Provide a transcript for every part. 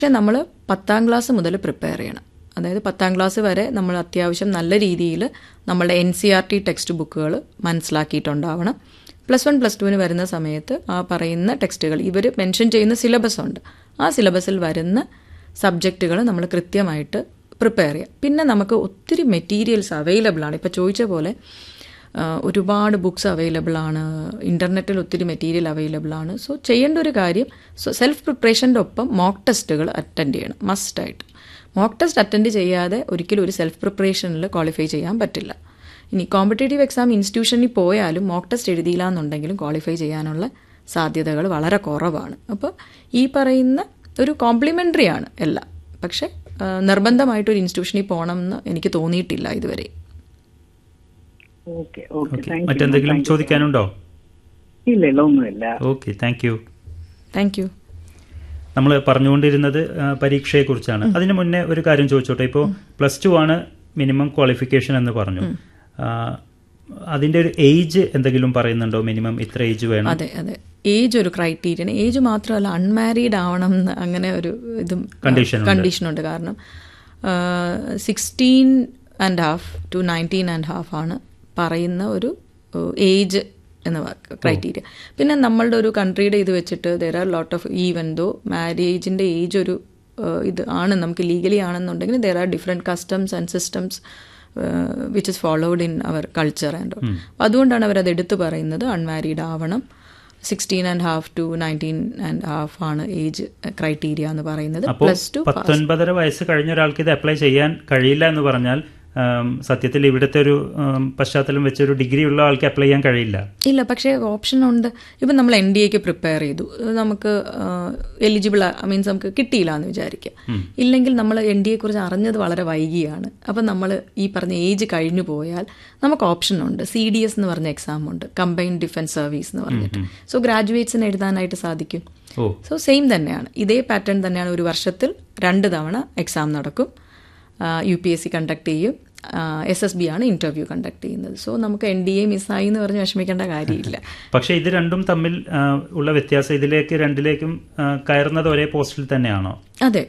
പക്ഷേ നമ്മൾ 10ാം ക്ലാസ് മുതൽ പ്രിപ്പയർ ചെയ്യണം. അതായത് 10ാം ക്ലാസ് വരെ നമ്മൾ അത്യാവശ്യം നല്ല രീതിയിൽ നമ്മളുടെ NCERT ടെക്സ്റ്റ് ബുക്കുകൾ മനസ്സിലാക്കിയിട്ടുണ്ടാവണം. +1 +2 വരുന്ന സമയത്ത് ആ പറയുന്ന ടെക്സ്റ്റുകൾ ഇവർ മെൻഷൻ ചെയ്യുന്ന സിലബസ് ഉണ്ട്. ആ സിലബസിൽ വരുന്ന സബ്ജക്റ്റുകൾ നമ്മൾ കൃത്യമായിട്ട് പ്രിപ്പയർ ചെയ്യുക. പിന്നെ നമുക്ക് ഒത്തിരി മെറ്റീരിയൽസ് അവൈലബിൾ ആണ്. ഇപ്പോൾ ചോദിച്ച പോലെ ഒരുപാട് ബുക്സ് അവൈലബിൾ ആണ്, ഇൻ്റർനെറ്റിൽ ഒത്തിരി മെറ്റീരിയൽ അവൈലബിൾ ആണ്. സോ ചെയ്യേണ്ട ഒരു കാര്യം സെൽഫ് പ്രിപ്പറേഷൻ്റെ ഒപ്പം മോക്ക് ടെസ്റ്റുകൾ അറ്റൻഡ് ചെയ്യണം, മസ്റ്റായിട്ട്. മോക്ക് ടെസ്റ്റ് അറ്റൻഡ് ചെയ്യാതെ ഒരിക്കലും ഒരു സെൽഫ് പ്രിപ്പറേഷനിൽ ക്വാളിഫൈ ചെയ്യാൻ പറ്റില്ല. ഇനി കോമ്പറ്റേറ്റീവ് എക്സാം ഇൻസ്റ്റിറ്റ്യൂഷനിൽ പോയാലും മോക്ക് ടെസ്റ്റ് എഴുതിയില്ല എന്നുണ്ടെങ്കിലും ക്വാളിഫൈ ചെയ്യാനുള്ള സാധ്യതകൾ വളരെ കുറവാണ്. അപ്പോൾ ഈ പറയുന്ന ഒരു കോംപ്ലിമെൻ്ററി ആണ് എല്ലാം. പക്ഷേ നിർബന്ധമായിട്ടൊരു ഇൻസ്റ്റിറ്റ്യൂഷനിൽ പോകണം എന്ന് എനിക്ക് തോന്നിയിട്ടില്ല ഇതുവരെ. മറ്റെന്തെങ്കിലും ചോദിക്കാനുണ്ടോ? ഇല്ല, ഒന്നുമില്ല. Okay, thank you. നമ്മൾ പറഞ്ഞുകൊണ്ടിരുന്നത് പരീക്ഷയെക്കുറിച്ചാണ്. അതിന് മുന്നേ ഒരു കാര്യം ചോദിച്ചോട്ടെ. ഇപ്പോൾ +2 ആണ് മിനിമം ക്വാളിഫിക്കേഷൻ എന്ന് പറഞ്ഞു. അതിൻ്റെ ഒരു ഏജ് എന്തെങ്കിലും പറയുന്നുണ്ടോ? മിനിമം ഇത്ര ഏജ് വേണം? അതെ, ഏജ് ഒരു ക്രൈറ്റീരിയൻ. ഏജ് മാത്രമല്ല, അൺമാരീഡ് ആവണം എന്ന് അങ്ങനെ ഒരു ഇതും കണ്ടീഷനുണ്ട്. കാരണം 16.5 to 19.5 ആണ് പറയുന്ന ഒരു ഏജ് എന്ന ക്രൈറ്റീരിയ. പിന്നെ നമ്മളുടെ ഒരു കൺട്രിയുടെ ഇത് വെച്ചിട്ട് there are lot of even though മാരേജിൻ്റെ age ഒരു ഇത് ആണ്, നമുക്ക് ലീഗലി ആണെന്നുണ്ടെങ്കിൽ there are different customs and systems which is followed in our culture and all. അതുകൊണ്ടാണ് അവരത് എടുത്തു പറയുന്നത് അൺമാരീഡ് ആവണം. 16.5 to 19.5 ആണ് ഏജ് ക്രൈറ്റീരിയ എന്ന് പറയുന്നത്. +2 19 വയസ്സ് കഴിഞ്ഞ ഒരാൾക്ക് ഇത് അപ്ലൈ ചെയ്യാൻ കഴിയില്ല എന്ന് പറഞ്ഞാൽ സത്യത്തിൽ ഇവിടുത്തെ ഒരു പശ്ചാത്തലം വെച്ചൊരു ഡിഗ്രി ഉള്ള ആൾക്ക് അപ്ലൈ ചെയ്യാൻ കഴിയില്ല? ഇല്ല, പക്ഷേ ഓപ്ഷൻ ഉണ്ട്. ഇപ്പം നമ്മൾ NDAക്ക് പ്രിപ്പയർ ചെയ്തു, നമുക്ക് എലിജിബിൾ മീൻസ് നമുക്ക് കിട്ടിയില്ല എന്ന് വിചാരിക്കുക. ഇല്ലെങ്കിൽ നമ്മൾ NDAയെക്കുറിച്ച് അറിഞ്ഞത് വളരെ വൈകിയാണ്. അപ്പം നമ്മൾ ഈ പറഞ്ഞ ഏജ് കഴിഞ്ഞു പോയാൽ നമുക്ക് ഓപ്ഷൻ ഉണ്ട്. CDS എന്ന് പറഞ്ഞ എക്സാം ഉണ്ട്, കമ്പൈൻഡ് ഡിഫൻസ് സർവീസ് എന്ന് പറഞ്ഞിട്ട്. സോ ഗ്രാജുവേറ്റ്സിന് എഴുതാനായിട്ട് സാധിക്കും. സോ സെയിം തന്നെയാണ്, ഇതേ പാറ്റേൺ തന്നെയാണ്. ഒരു വർഷത്തിൽ 2 തവണ എക്സാം നടക്കും. UPSC കണ്ടക്ട് ചെയ്യും, SSB ആണ് ഇൻ്റർവ്യൂ കണ്ടക്ട് ചെയ്യുന്നത്. സോ നമുക്ക് NDA മിസ്സായി എന്ന് പറഞ്ഞ് വിഷമിക്കേണ്ട കാര്യമില്ല. പക്ഷേ ഇത് രണ്ടും തമ്മിൽ ഉള്ള വ്യത്യാസം, ഇതിലേക്ക് രണ്ടിലേക്കും കയറുന്നത് ഒരേ പോസ്റ്റിൽ തന്നെയാണോ? അതെ,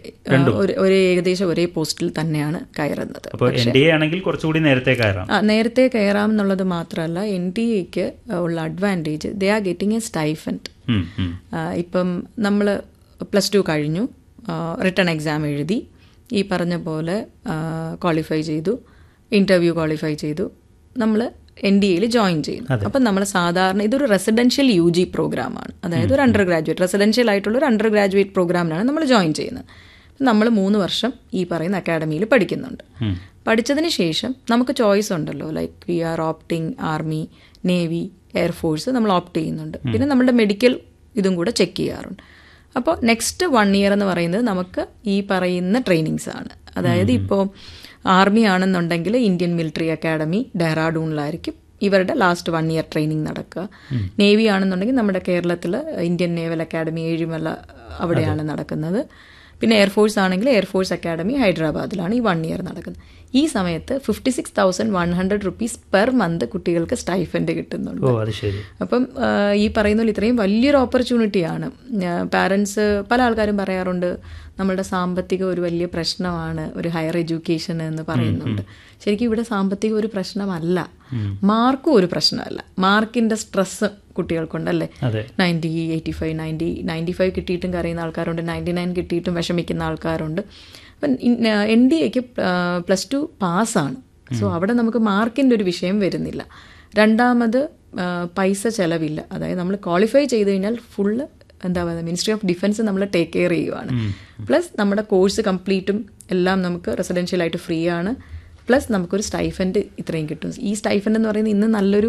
ഏകദേശം ഒരേ പോസ്റ്റിൽ തന്നെയാണ് കയറുന്നത്. അപ്പോൾ NDA ആണെങ്കിൽ കുറച്ചുകൂടി നേരത്തെ കയറാം. നേരത്തെ കയറാം എന്നുള്ളത് മാത്രമല്ല, NDAക്ക് ഉള്ള advantage they are getting A stipend. ഇപ്പം നമ്മൾ +2 കഴിഞ്ഞു, റിട്ടൺ എക്സാം എഴുതി, ഈ പറഞ്ഞ പോലെ ക്വാളിഫൈ ചെയ്തു, ഇൻ്റർവ്യൂ ക്വാളിഫൈ ചെയ്തു, നമ്മൾ NDAയിൽ ജോയിൻ ചെയ്യുന്നു. അപ്പം നമ്മൾ സാധാരണ ഇതൊരു റെസിഡൻഷ്യൽ UG പ്രോഗ്രാമാണ്. അതായത് ഒരു അണ്ടർ ഗ്രാജുവേറ്റ്, റെസിഡൻഷ്യൽ ആയിട്ടുള്ള ഒരു അണ്ടർ ഗ്രാജുവേറ്റ് പ്രോഗ്രാമിലാണ് നമ്മൾ ജോയിൻ ചെയ്യുന്നത്. നമ്മൾ 3 വർഷം ഈ പറയുന്ന അക്കാഡമിയിൽ പഠിക്കുന്നുണ്ട്. പഠിച്ചതിന് ശേഷം നമുക്ക് ചോയ്സ് ഉണ്ടല്ലോ, like we R opting army, navy, air force നമ്മൾ ഓപ്റ്റ് ചെയ്യുന്നുണ്ട്. പിന്നെ നമ്മളുടെ മെഡിക്കൽ ഇതും കൂടെ ചെക്ക് ചെയ്യാറുണ്ട്. അപ്പോൾ നെക്സ്റ്റ് 1 ഇയർ എന്ന് പറയുന്നത് നമുക്ക് ഈ പറയുന്ന ട്രെയിനിങ്സ് ആണ്. അതായത് ഇപ്പോൾ ആർമി ആണെന്നുണ്ടെങ്കിൽ ഇന്ത്യൻ മിലിറ്ററി അക്കാഡമി ഡെഹ്റാഡൂണിലായിരിക്കും ഇവരുടെ ലാസ്റ്റ് 1 ഇയർ ട്രെയിനിങ് നടക്കുക. നേവി ആണെന്നുണ്ടെങ്കിൽ നമ്മുടെ കേരളത്തിൽ ഇന്ത്യൻ നേവൽ അക്കാഡമി ഏഴിമല അവിടെയാണ് നടക്കുന്നത്. പിന്നെ എയർഫോഴ്സ് ആണെങ്കിൽ എയർഫോഴ്സ് അക്കാഡമി ഹൈദരാബാദിലാണ് ഈ 1 ഇയർ നടക്കുന്നത്. ഈ സമയത്ത് 56,100 rupees പെർ മന്ത് കുട്ടികൾക്ക് സ്റ്റൈഫൻഡ് കിട്ടുന്നുണ്ട്. അപ്പം ഈ പറയുന്ന പോലെ ഇത്രയും വലിയൊരു ഓപ്പർച്യൂണിറ്റിയാണ്. പാരൻസ് പല ആൾക്കാരും പറയാറുണ്ട് നമ്മളുടെ സാമ്പത്തികം ഒരു വലിയ പ്രശ്നമാണ് ഒരു ഹയർ എഡ്യൂക്കേഷൻ എന്ന് പറയുന്നുണ്ട്. ശരിക്കും ഇവിടെ സാമ്പത്തികം ഒരു പ്രശ്നമല്ല, മാർക്കും ഒരു പ്രശ്നമല്ല. മാർക്കിൻ്റെ സ്ട്രെസ് കുട്ടികൾക്കുണ്ടല്ലേ. 90, 85, 90, 95 കിട്ടിയിട്ടും കരയുന്ന ആൾക്കാരുണ്ട്, 99 കിട്ടിയിട്ടും വിഷമിക്കുന്ന ആൾക്കാരുണ്ട്. അപ്പം NDAക്ക് +2 പാസ്സാണ്. സോ അവിടെ നമുക്ക് മാർക്കിൻ്റെ ഒരു വിഷയം വരുന്നില്ല. രണ്ടാമത് പൈസ ചിലവില്ല. അതായത് നമ്മൾ ക്വാളിഫൈ ചെയ്ത് കഴിഞ്ഞാൽ ഫുള്ള് എന്താ പറയുക, മിനിസ്ട്രി ഓഫ് ഡിഫൻസ് നമ്മൾ ടേക്ക് കെയർ ചെയ്യുവാണ്. പ്ലസ് നമ്മുടെ കോഴ്സ് കംപ്ലീറ്റും എല്ലാം നമുക്ക് റെസിഡൻഷ്യലായിട്ട് ഫ്രീ ആണ്. പ്ലസ് നമുക്കൊരു സ്റ്റൈഫൻഡ് ഇത്രയും കിട്ടും. ഈ സ്റ്റൈഫൻഡ് എന്ന് പറയുന്നത് ഇന്ന് നല്ലൊരു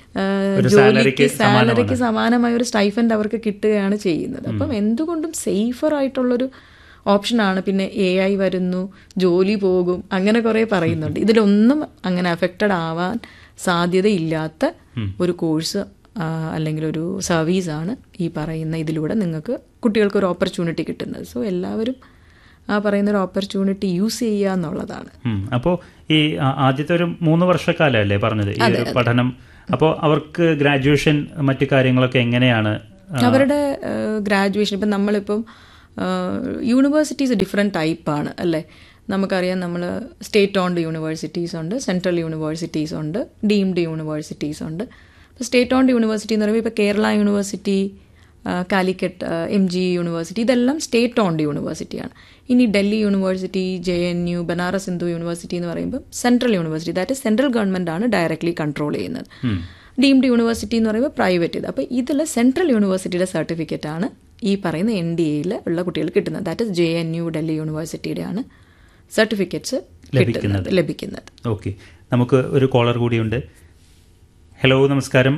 ജോലിക്ക് സാലറിക്ക് സമാനമായ ഒരു സ്റ്റൈഫൻഡ് അവർക്ക് കിട്ടുകയാണ് ചെയ്യുന്നത്. അപ്പം എന്തുകൊണ്ടും സേഫർ ആയിട്ടുള്ളൊരു ഓപ്ഷനാണ്. പിന്നെ AI വരുന്നു, ജോലി പോകും, അങ്ങനെ കുറേ പറയുന്നുണ്ട്. ഇതിലൊന്നും അങ്ങനെ അഫക്റ്റഡ് ആവാൻ സാധ്യതയില്ലാത്ത ഒരു കോഴ്സ് അല്ലെങ്കിൽ ഒരു സർവീസാണ് ഈ പറയുന്ന ഇതിലൂടെ നിങ്ങൾക്ക് കുട്ടികൾക്കൊരു ഓപ്പർച്യൂണിറ്റി കിട്ടുന്നത്. സോ എല്ലാവരും ആ പറയുന്ന ഒരു ഓപ്പർച്യൂണിറ്റി യൂസ് ചെയ്യുക എന്നുള്ളതാണ്. അപ്പോൾ ഈ ആദ്യത്തെ ഒരു 3 വർഷക്കാലമല്ലേ പറഞ്ഞത് ഈ ഒരു പഠനം? അപ്പോൾ അവർക്ക് ഗ്രാജുവേഷൻ മറ്റു കാര്യങ്ങളൊക്കെ എങ്ങനെയാണ്? അവരുടെ ഗ്രാജുവേഷൻ ഇപ്പം നമ്മളിപ്പം യൂണിവേഴ്സിറ്റീസ് ഡിഫറെൻറ്റ് ടൈപ്പാണ് അല്ലേ. നമുക്കറിയാം, നമ്മൾ സ്റ്റേറ്റ് ഓൺഡ് യൂണിവേഴ്സിറ്റീസ് ഉണ്ട്, സെൻട്രൽ യൂണിവേഴ്സിറ്റീസ് ഉണ്ട്, ഡീംഡ് യൂണിവേഴ്സിറ്റീസ് ഉണ്ട്. ഇപ്പോൾ സ്റ്റേറ്റ് ഓൺഡ് യൂണിവേഴ്സിറ്റി എന്ന് പറയുമ്പോൾ ഇപ്പോൾ Kerala university, Calicut MG university, ഇതെല്ലാം സ്റ്റേറ്റ് ഓൺഡ് യൂണിവേഴ്സിറ്റിയാണ്. ഇനി Delhi university, JNU, Banaras Hindu university എന്ന് പറയുമ്പോൾ central university, that is central government ആണ് ഡയറക്ട്ലി കൺട്രോൾ ചെയ്യുന്നത്. ഡീംഡ് യൂണിവേഴ്സിറ്റി എന്ന് പറയുമ്പോൾ പ്രൈവറ്റ് ഇത്. അപ്പോൾ ഇതിൽ സെൻട്രൽ യൂണിവേഴ്സിറ്റിയുടെ സർട്ടിഫിക്കറ്റാണ് ഈ പറയുന്ന NDAയിൽ ഉള്ള കുട്ടികൾക്ക് കിട്ടുന്നത്. That is JNU, Delhi യൂണിവേഴ്സിറ്റിയുടെയാണ് certificates ലഭിക്കുന്നത്. ഓക്കെ, നമുക്ക് ഒരു കോളർ കൂടിയുണ്ട്. ഹലോ, നമസ്കാരം.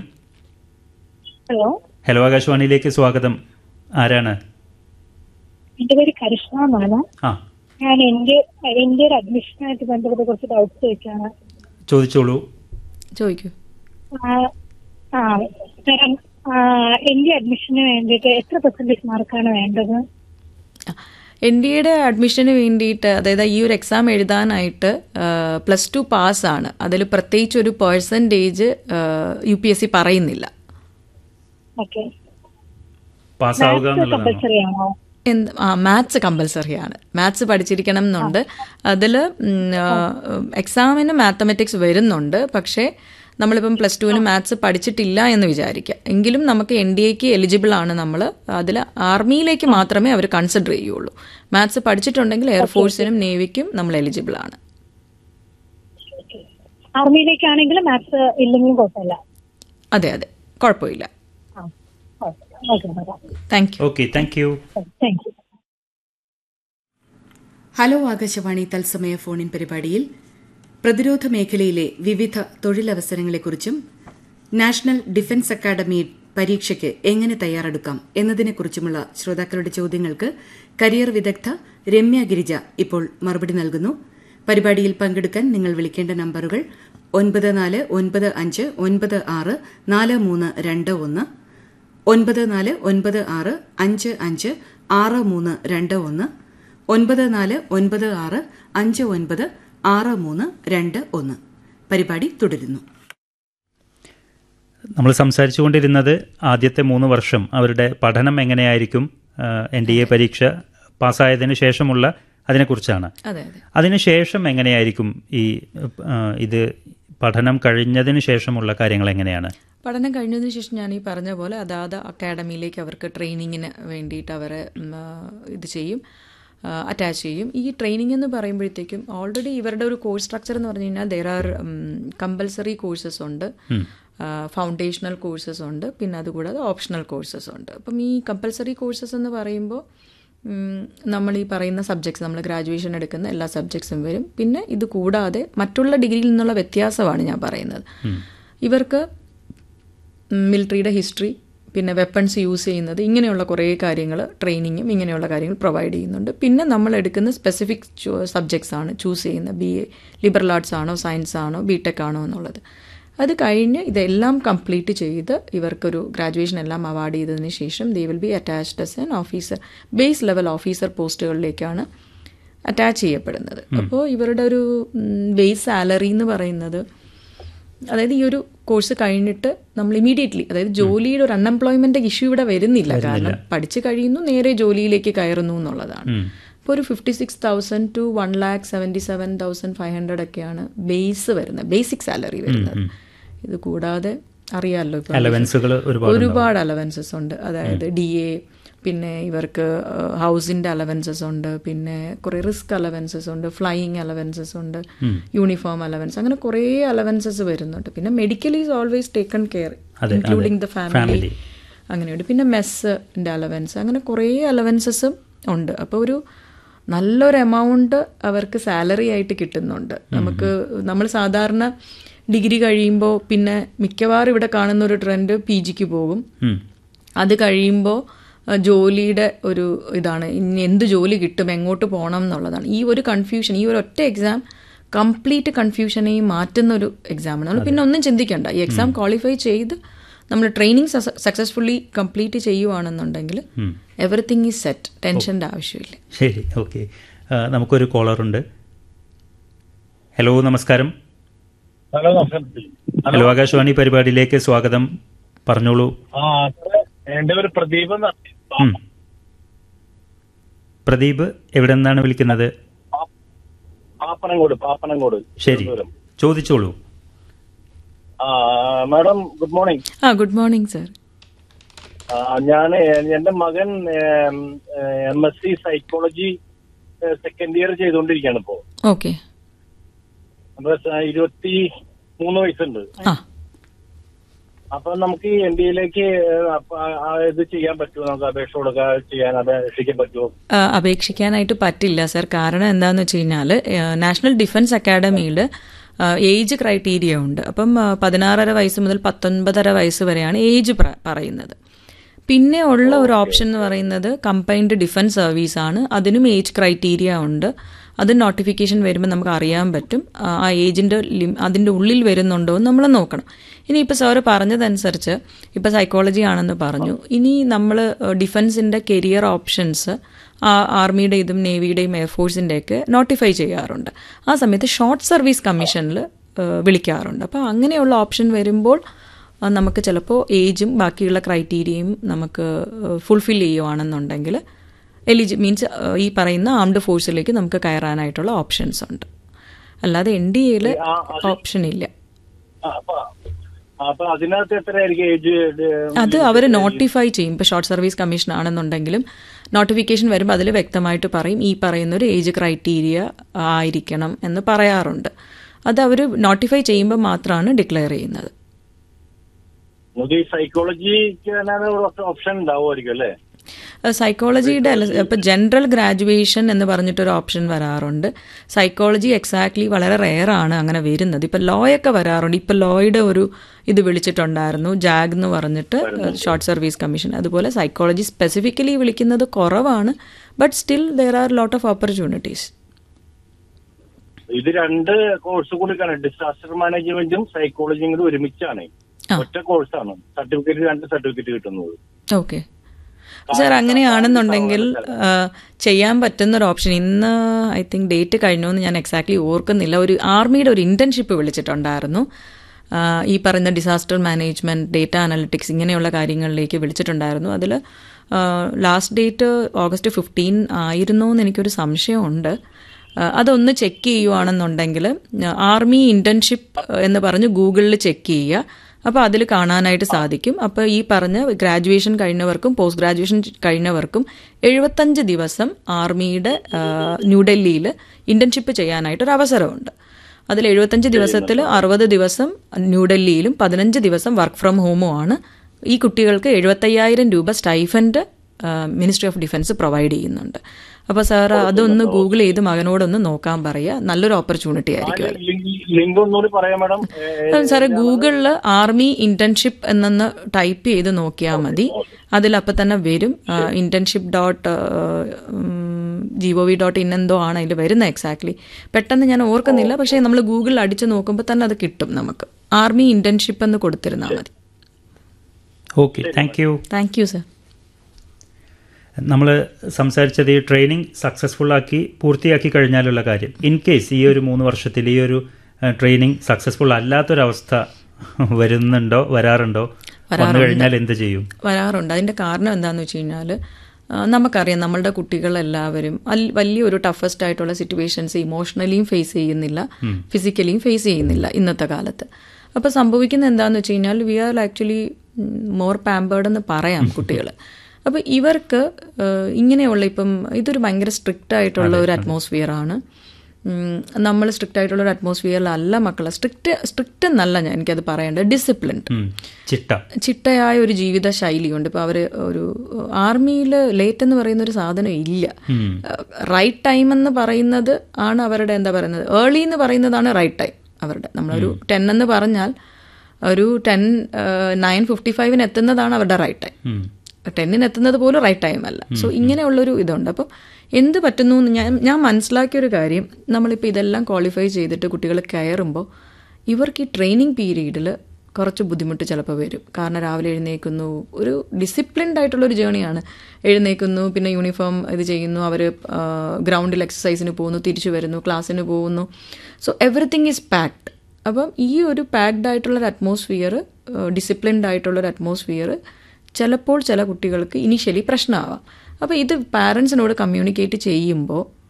ഹലോ, ആകാശവാണിയിലേക്ക് സ്വാഗതം. ആരാണ്? എന്റെ പേര് കരിഷ്മ എന്നാണ്. ഞാൻ എന്റെ ഒരു അഡ്മിഷനായിട്ട് ബന്ധപ്പെട്ട് കുറച്ച് ഡൗട്ട്സ് ചോദിക്കാണ്. ചോദിച്ചോളൂ. ചോദിക്കൂ. എന്റെ അഡ്മിഷന് വേണ്ടിയിട്ട് എത്ര % മാർക്കാണ് വേണ്ടത്? NDAയുടെ അഡ്മിഷന് വേണ്ടിയിട്ട്, അതായത് ഈ ഒരു എക്സാം എഴുതാനായിട്ട് +2 പാസ്സാണ്. അതിൽ പ്രത്യേകിച്ച് ഒരു പെർസെൻറ്റേജ് UPSC പറയുന്നില്ല. മാത്സ് കമ്പൽസറിയാണ്. മാത്സ് പഠിച്ചിരിക്കണം എന്നുണ്ട്. അതിൽ എക്സാമിന് മാത്തമെറ്റിക്സ് വരുന്നുണ്ട്. പക്ഷേ നമ്മളിപ്പം +2 മാത്സ് പഠിച്ചിട്ടില്ല എന്ന് വിചാരിക്കുക, എങ്കിലും നമുക്ക് NDAക്ക് എലിജിബിൾ ആണ്. നമ്മൾ അതിൽ ആർമിയിലേക്ക് മാത്രമേ അവർ കൺസിഡർ ചെയ്യുള്ളൂ. മാത്സ് പഠിച്ചിട്ടുണ്ടെങ്കിൽ എയർഫോഴ്സിനും നേവിക്കും നമ്മൾ എലിജിബിൾ ആണ്. ആർമിയിലേക്കാണെങ്കിൽ മാത്സ് ഇല്ലെങ്കിലും കുഴപ്പമില്ല. അതെ, കുഴപ്പമില്ല. Thank you. ഹലോ ആകാശവാണി തത്സമയ ഫോണിൻ പരിപാടിയിൽ പ്രതിരോധ മേഖലയിലെ വിവിധ തൊഴിലവസരങ്ങളെക്കുറിച്ചും നാഷണൽ ഡിഫൻസ് അക്കാദമി പരീക്ഷയ്ക്ക് എങ്ങനെ തയ്യാറെടുക്കാം എന്നതിനെക്കുറിച്ചുമുള്ള ശ്രോതാക്കളുടെ ചോദ്യങ്ങൾക്ക് കരിയർ വിദഗ്ധ രമ്യ ഗിരിജ ഇപ്പോൾ മറുപടി നൽകുന്നു. പരിപാടിയിൽ പങ്കെടുക്കാൻ നിങ്ങൾ വിളിക്കേണ്ട നമ്പറുകൾ 9495964321, 9496556321, 9496596321. പരിപാടി തുടരുന്നു. നമ്മൾ സംസാരിച്ചുകൊണ്ടിരുന്നത് ആദ്യത്തെ 3 വർഷം അവരുടെ പഠനം എങ്ങനെയായിരിക്കും, NDA പരീക്ഷ പാസ്സായതിനു ശേഷമുള്ള അതിനെക്കുറിച്ചാണ്. അതിനുശേഷം എങ്ങനെയായിരിക്കും ഇത് പഠനം കഴിഞ്ഞതിന് ശേഷമുള്ള കാര്യങ്ങൾ എങ്ങനെയാണ്? പഠനം കഴിഞ്ഞതിന് ശേഷം ഞാൻ ഈ പറഞ്ഞ പോലെ അതാത് അക്കാഡമിയിലേക്ക് അവർക്ക് ട്രെയിനിങ്ങിന് വേണ്ടിയിട്ട് അവരെ ഇത് ചെയ്യും, അറ്റാച്ച് ചെയ്യും. ഈ ട്രെയിനിങ് എന്ന് പറയുമ്പോഴത്തേക്കും ഓൾറെഡി ഇവരുടെ ഒരു കോഴ്സ് സ്ട്രക്ചർ എന്ന് പറഞ്ഞു കഴിഞ്ഞാൽ ദെയർ ആർ കമ്പൽസറി കോഴ്സസ് ഉണ്ട്, ഫൗണ്ടേഷണൽ കോഴ്സസ് ഉണ്ട്, പിന്നെ അതുകൂടാതെ ഓപ്ഷണൽ കോഴ്സസ് ഉണ്ട്. അപ്പം ഈ കമ്പൽസറി കോഴ്സസ് എന്ന് പറയുമ്പോൾ നമ്മൾ ഈ പറയുന്ന സബ്ജക്ട്സ്, നമ്മൾ ഗ്രാജുവേഷൻ എടുക്കുന്ന എല്ലാ സബ്ജക്ട്സും വരും. പിന്നെ ഇത് കൂടാതെ മറ്റുള്ള ഡിഗ്രിയിൽ നിന്നുള്ള വ്യത്യാസമാണ് ഞാൻ പറയുന്നത്. ഇവർക്ക് മിലിറ്ററിയുടെ ഹിസ്റ്ററി, പിന്നെ വെപ്പൺസ് യൂസ് ചെയ്യുന്നത്, ഇങ്ങനെയുള്ള കുറേ കാര്യങ്ങൾ, ട്രെയിനിങ്ങും ഇങ്ങനെയുള്ള കാര്യങ്ങൾ പ്രൊവൈഡ് ചെയ്യുന്നുണ്ട്. പിന്നെ നമ്മൾ എടുക്കുന്ന സ്പെസിഫിക് സബ്ജക്ട്സ് ആണ് ചൂസ് ചെയ്യുന്നത്. BA ലിബറൽ ആർട്സ് ആണോ, സയൻസ് ആണോ, BTech ആണോ എന്നുള്ളത്. അത് കഴിഞ്ഞ് ഇതെല്ലാം കംപ്ലീറ്റ് ചെയ്ത് ഇവർക്കൊരു ഗ്രാജുവേഷൻ എല്ലാം അവാർഡ് ചെയ്തതിന് ശേഷം they will be attached as an officer, base level officer പോസ്റ്റുകളിലേക്കാണ് attach ചെയ്യപ്പെടുന്നത്. അപ്പോൾ ഇവരുടെ ഒരു ബേസ് സാലറി എന്ന് പറയുന്നത്, അതായത് ഈ ഒരു കോഴ്സ് കഴിഞ്ഞിട്ട് നമ്മൾ ഇമീഡിയറ്റ്ലി, അതായത് ജോലിയുടെ ഒരു അൺഎംപ്ലോയ്മെന്റ് ഇഷ്യൂ ഇവിടെ വരുന്നില്ല. കാരണം പഠിച്ചു കഴിയുന്നു, നേരെ ജോലിയിലേക്ക് കയറുന്നു എന്നുള്ളതാണ്. ഇപ്പോൾ ഒരു 56,000 to 1,77,500 ഒക്കെയാണ് ബേസ് വരുന്നത്, ബേസിക് സാലറി വരുന്നത്. ഇത് കൂടാതെ അറിയാമല്ലോ ഇപ്പോൾ ഒരുപാട് അലവൻസസ് ഉണ്ട്. അതായത് DA, പിന്നെ ഇവർക്ക് ഹൗസിൻ്റെ അലവൻസസ് ഉണ്ട്, പിന്നെ കുറേ റിസ്ക് അലവൻസസ് ഉണ്ട്, ഫ്ലൈയിങ് അലവൻസസ് ഉണ്ട്, യൂണിഫോം അലവൻസ്, അങ്ങനെ കുറേ അലവൻസസ് വരുന്നുണ്ട്. പിന്നെ medical is always taken care including the family, അങ്ങനെയുണ്ട്. പിന്നെ മെസ്സിൻ്റെ അലവൻസ്, അങ്ങനെ കുറേ അലവൻസസും ഉണ്ട്. അപ്പോൾ ഒരു നല്ലൊരു എമൗണ്ട് അവർക്ക് സാലറി ആയിട്ട് കിട്ടുന്നുണ്ട്. നമ്മൾ സാധാരണ ഡിഗ്രി കഴിയുമ്പോൾ പിന്നെ മിക്കവാറും ഇവിടെ കാണുന്ന ഒരു ട്രെൻഡ് PGക്ക് പോകും. അത് കഴിയുമ്പോൾ ജോലിയുടെ ഒരു ഇതാണ്, ഇനി എന്ത് ജോലി കിട്ടും, എങ്ങോട്ട് പോകണം എന്നുള്ളതാണ്. ഈ ഒരു കൺഫ്യൂഷൻ, ഈ ഒരു ഒറ്റ എക്സാം കംപ്ലീറ്റ് കൺഫ്യൂഷനെയും മാറ്റുന്ന ഒരു എക്സാമാണ്. നമ്മൾ പിന്നെ ഒന്നും ചിന്തിക്കണ്ട, ഈ എക്സാം ക്വാളിഫൈ ചെയ്ത് നമ്മൾ training successfully complete ചെയ്യുവാണെന്നുണ്ടെങ്കിൽ everything is set, ടെൻഷൻ്റെ ആവശ്യമില്ല. ശരി, ഓക്കെ. നമുക്കൊരു കോളറുണ്ട്. ഹലോ, നമസ്കാരം. ഹലോ, ആകാശവാണി പരിപാടിയിലേക്ക് സ്വാഗതം. പറഞ്ഞോളൂ. എന്റെ പേര് പ്രദീപ്. പ്രദീപ് എവിടെ നിന്നാണ് വിളിക്കുന്നത്? പാപ്പനംകോട്. ശരി, ചോദിച്ചോളൂ. Madam good morning. Good morning sir. എന്റെ മകൻ MSc സൈക്കോളജി സെക്കൻഡ് ഇയർ ചെയ്തുകൊണ്ടിരിക്കുകയാണ് ഇപ്പോ. ഓക്കെ. 23 വയസ്സുണ്ട്. അപ്പൊ നമുക്ക് ഈ NDAയിലേക്ക് ഇത് ചെയ്യാൻ പറ്റുമോ? നമുക്ക് അപേക്ഷ അപേക്ഷിക്കാൻ പറ്റുമോ? അപേക്ഷിക്കാനായിട്ട് പറ്റില്ല സർ. കാരണം എന്താന്ന് വെച്ച് കഴിഞ്ഞാല് നാഷണൽ ഡിഫൻസ് അക്കാഡമിയിൽ ഏജ് ക്രൈറ്റീരിയ ഉണ്ട്. അപ്പം 16.5 വയസ്സ് മുതൽ 19.5 വയസ്സ് വരെയാണ് ഏജ് പറയുന്നത്. പിന്നെ ഉള്ള ഒരു ഓപ്ഷൻ എന്ന് പറയുന്നത് കമ്പൈൻഡ് ഡിഫൻസ് സർവീസ് ആണ്. അതിനും ഏജ് ക്രൈറ്റീരിയ ഉണ്ട്. അത് നോട്ടിഫിക്കേഷൻ വരുമ്പോൾ നമുക്ക് അറിയാൻ പറ്റും ആ ഏജിൻ്റെ അതിൻ്റെ ഉള്ളിൽ വരുന്നുണ്ടോ എന്ന് നമ്മൾ നോക്കണം. ഇനി ഇപ്പോൾ സാറ് പറഞ്ഞതനുസരിച്ച് ഇപ്പോൾ സൈക്കോളജി ആണെന്ന് പറഞ്ഞു. ഇനി നമ്മൾ ഡിഫൻസിൻ്റെ കരിയർ ഓപ്ഷൻസ് ആർമിയുടെ ഇതും നേവിയുടെയും എയർഫോഴ്സിൻ്റെയൊക്കെ നോട്ടിഫൈ ചെയ്യാറുണ്ട്. ആ സമയത്ത് ഷോർട്ട് സർവീസ് കമ്മീഷനിൽ വിളിക്കാറുണ്ട്. അപ്പോൾ അങ്ങനെയുള്ള ഓപ്ഷൻ വരുമ്പോൾ നമുക്ക് ചിലപ്പോൾ ഏജും ബാക്കിയുള്ള ക്രൈറ്റീരിയയും നമുക്ക് ഫുൾഫിൽ ചെയ്യുവാണെന്നുണ്ടെങ്കിൽ മീൻസ് ഈ പറയുന്ന ആംഡ് ഫോഴ്സിലേക്ക് നമുക്ക് കയറാനായിട്ടുള്ള ഓപ്ഷൻസ് ഉണ്ട്. അല്ലാതെ NDAയിൽ ഓപ്ഷൻ ഇല്ല. അത് അവർ നോട്ടിഫൈ ചെയ്യും. ഇപ്പോൾ ഷോർട്ട് സർവീസ് കമ്മീഷൻ ആണെന്നുണ്ടെങ്കിലും നോട്ടിഫിക്കേഷൻ വരുമ്പോൾ അതിൽ വ്യക്തമായിട്ട് പറയും ഈ പറയുന്നൊരു ഏജ് ക്രൈറ്റീരിയ ആയിരിക്കണം എന്ന് പറയാറുണ്ട്. അത് അവർ നോട്ടിഫൈ ചെയ്യുമ്പോൾ മാത്രമാണ് ഡിക്ലെയർ ചെയ്യുന്നത്. സൈക്കോളജിയുടെ ഇപ്പൊ ജനറൽ ഗ്രാജുവേഷൻ എന്ന് പറഞ്ഞിട്ടൊരു ഓപ്ഷൻ വരാറുണ്ട്. സൈക്കോളജി എക്സാക്ട്ലി വളരെ റെയർ ആണ് അങ്ങനെ വരുന്നത്. ഇപ്പൊ ലോയൊക്കെ വരാറുണ്ട്. ഇപ്പൊ ലോയുടെ ഒരു ഇത് വിളിച്ചിട്ടുണ്ടായിരുന്നു, ജാഗ് എന്ന് പറഞ്ഞിട്ട്, ഷോർട്ട് സർവീസ് കമ്മീഷൻ. അതുപോലെ സൈക്കോളജി സ്പെസിഫിക്കലി വിളിക്കുന്നത് കുറവാണ്. But still there are lot of opportunities. ഇത് രണ്ട് കോഴ്സ് കൂടി ഡിസാസ്റ്റർ മാനേജ്മെന്റും സൈക്കോളജിയും കൂടി ഒരുമിച്ചാണ്, ഒറ്റ കോഴ്സാണ്. രണ്ട് സർട്ടിഫിക്കറ്റ് കിട്ടുന്നത്. ഓക്കെ സർ, അങ്ങനെയാണെന്നുണ്ടെങ്കിൽ ചെയ്യാൻ പറ്റുന്നൊരു ഓപ്ഷൻ ഇന്ന് ഐ തിങ്ക് ഡേറ്റ് കഴിഞ്ഞു എന്ന് ഞാൻ എക്സാക്ട്ലി ഓർക്കുന്നില്ല. ഒരു ആർമിയുടെ ഒരു ഇന്റേൺഷിപ്പ് വിളിച്ചിട്ടുണ്ടായിരുന്നു. ഈ പറയുന്ന ഡിസാസ്റ്റർ മാനേജ്മെന്റ്, ഡേറ്റ അനലിറ്റിക്സ് ഇങ്ങനെയുള്ള കാര്യങ്ങളിലേക്ക് വിളിച്ചിട്ടുണ്ടായിരുന്നു. അതിൽ ലാസ്റ്റ് ഡേറ്റ് August 15 ആയിരുന്നു എന്ന് എനിക്കൊരു സംശയമുണ്ട്. അതൊന്ന് ചെക്ക് ചെയ്യുവാണെന്നുണ്ടെങ്കിൽ ആർമി ഇന്റേൺഷിപ്പ് എന്ന് പറഞ്ഞ് ഗൂഗിളിൽ ചെക്ക് ചെയ്യുക. അപ്പോൾ അതിൽ കാണാനായിട്ട് സാധിക്കും. അപ്പോൾ ഈ പറഞ്ഞ ഗ്രാജുവേഷൻ കഴിഞ്ഞവർക്കും പോസ്റ്റ് ഗ്രാജുവേഷൻ കഴിഞ്ഞവർക്കും 75 ദിവസം ആർമിയുടെ ന്യൂഡൽഹിയിൽ ഇന്റേൺഷിപ്പ് ചെയ്യാനായിട്ടൊരു അവസരമുണ്ട്. അതിൽ 75 ദിവസത്തിൽ 60 ദിവസം ന്യൂഡൽഹിയിലും 15 ദിവസം വർക്ക് ഫ്രം ഹോമും ആണ്. ഈ കുട്ടികൾക്ക് 75,000 രൂപ stipend ministry of defence provide ചെയ്യുന്നുണ്ട്. അപ്പോൾ സാർ അതൊന്ന് ഗൂഗിൾ ചെയ്ത് മകനോടൊന്ന് നോക്കാൻ പറയുക. നല്ലൊരു ഓപ്പർച്യൂണിറ്റി ആയിരിക്കും. സാറ് ഗൂഗിളിൽ ആർമി ഇന്റേൺഷിപ്പ് എന്നൊന്ന് ടൈപ്പ് ചെയ്ത് നോക്കിയാൽ മതി. അതിലപ്പോൾ തന്നെ വരും. internship.gov.in എന്തോ ആണ് അതിൽ വരുന്നത്. എക്സാക്ട്ലി പെട്ടെന്ന് ഞാൻ ഓർക്കുന്നില്ല. പക്ഷേ നമ്മൾ ഗൂഗിളിൽ അടിച്ച് നോക്കുമ്പോൾ തന്നെ അത് കിട്ടും. നമുക്ക് ആർമി ഇന്റേൺഷിപ്പ് എന്ന് കൊടുത്തിരുന്നാൽ മതി. Okay, thank you. Thank you sir. നമ്മൾ സംസാരിച്ചത് ഈ ട്രെയിനിങ് സക്സസ്ഫുള്ളാക്കി പൂർത്തിയാക്കി കഴിഞ്ഞാലുള്ള കാര്യം. ഇൻ കേസ് ഈ ഒരു 3 വർഷത്തിൽ ഈ ഒരു ട്രെയിനിങ് സക്സസ്ഫുൾ അല്ലാത്തൊരവസ്ഥ വരാറുണ്ടോ? വന്നു കഴിഞ്ഞാൽ എന്ത് ചെയ്യും? വരാറുണ്ട്. അതിൻ്റെ കാരണം എന്താണെന്ന് വെച്ച് കഴിഞ്ഞാൽ നമുക്കറിയാം നമ്മളുടെ കുട്ടികളെല്ലാവരും വലിയൊരു ടഫസ്റ്റ് ആയിട്ടുള്ള സിറ്റുവേഷൻസ് ഇമോഷണലിയും ഫേസ് ചെയ്യുന്നില്ല, ഫിസിക്കലിയും ഫേസ് ചെയ്യുന്നില്ല ഇന്നത്തെ കാലത്ത്. അപ്പോൾ സംഭവിക്കുന്നത് എന്താണെന്ന് വെച്ച് കഴിഞ്ഞാൽ V are actually more pampered എന്ന് പറയാം കുട്ടികൾ. അപ്പോൾ ഇവർക്ക് ഇങ്ങനെയുള്ള ഇപ്പം ഇതൊരു ഭയങ്കര സ്ട്രിക്റ്റ് ആയിട്ടുള്ള ഒരു അറ്റ്മോസ്ഫിയറാണ്. നമ്മൾ സ്ട്രിക്റ്റ് ആയിട്ടുള്ള ഒരു അറ്റ്മോസ്ഫിയറിലല്ല മക്കളെ. സ്ട്രിക്റ്റ് എന്നല്ല എനിക്കത് പറയേണ്ടത്, ഡിസിപ്ലിൻഡ് ചിട്ടയായ ഒരു ജീവിത ശൈലിയുണ്ട്. ഇപ്പോൾ അവർ ഒരു ആർമിയിൽ ലേറ്റ് എന്ന് പറയുന്ന ഒരു സാധനം ഇല്ല. റൈറ്റ് ടൈം എന്ന് പറയുന്നത് ആണ് അവരുടെ എന്താ പറയുന്നത്, ഏർലി എന്ന് പറയുന്നതാണ് റൈറ്റ് ടൈം അവരുടെ. നമ്മളൊരു 10 എന്ന് പറഞ്ഞാൽ ഒരു 9:55 എത്തുന്നതാണ് അവരുടെ റൈറ്റ് ടൈം. 10 എത്തുന്നത് പോലും റൈറ്റ് ടൈം അല്ല. സോ ഇങ്ങനെയുള്ളൊരു ഇതുണ്ട്. അപ്പോൾ എന്ത് പറ്റുന്നു ഞാൻ മനസ്സിലാക്കിയൊരു കാര്യം, നമ്മളിപ്പോൾ ഇതെല്ലാം ക്വാളിഫൈ ചെയ്തിട്ട് കുട്ടികൾ കയറുമ്പോൾ ഇവർക്ക് ഈ ട്രെയിനിങ് പീരീഡിൽ കുറച്ച് ബുദ്ധിമുട്ട് ചിലപ്പോൾ വരും. കാരണം രാവിലെ എഴുന്നേൽക്കുന്നു, ഒരു ഡിസിപ്ലിൻഡ് ആയിട്ടുള്ളൊരു ജേണിയാണ്. എഴുന്നേൽക്കുന്നു, പിന്നെ യൂണിഫോം ഇത് ചെയ്യുന്നു, അവർ ഗ്രൗണ്ടിൽ എക്സസൈസിന് പോകുന്നു, തിരിച്ചു വരുന്നു, ക്ലാസ്സിന് പോകുന്നു. So everything is packed. അപ്പം ഈ ഒരു പാക്ഡ് ആയിട്ടുള്ളൊരു അറ്റ്മോസ്ഫിയർ, ഡിസിപ്ലിൻഡ് ആയിട്ടുള്ളൊരു അറ്റ്മോസ്ഫിയർ ചിലപ്പോൾ ചില കുട്ടികൾക്ക് ഇനീഷ്യലി പ്രശ്നമാവാം. അപ്പോൾ ഇത് പാരൻസിനോട് കമ്മ്യൂണിക്കേറ്റ് ചെയ്യുമ്പോൾ